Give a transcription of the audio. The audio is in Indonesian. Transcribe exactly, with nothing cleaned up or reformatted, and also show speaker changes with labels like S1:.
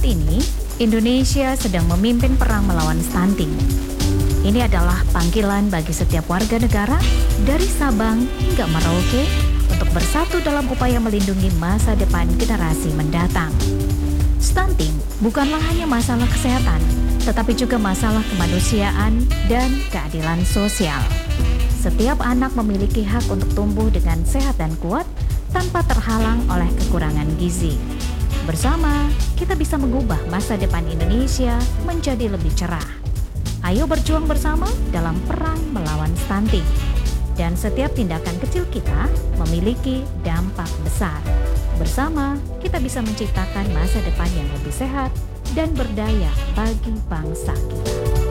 S1: Saat ini, Indonesia sedang memimpin perang melawan stunting. Ini adalah panggilan bagi setiap warga negara dari Sabang hingga Merauke untuk bersatu dalam upaya melindungi masa depan generasi mendatang. Stunting bukanlah hanya masalah kesehatan, tetapi juga masalah kemanusiaan dan keadilan sosial. Setiap anak memiliki hak untuk tumbuh dengan sehat dan kuat tanpa terhalang oleh kekurangan gizi. Bersama, kita bisa mengubah masa depan Indonesia menjadi lebih cerah. Ayo berjuang bersama dalam perang melawan stunting. Dan setiap tindakan kecil kita memiliki dampak besar. Bersama, kita bisa menciptakan masa depan yang lebih sehat dan berdaya bagi bangsa kita.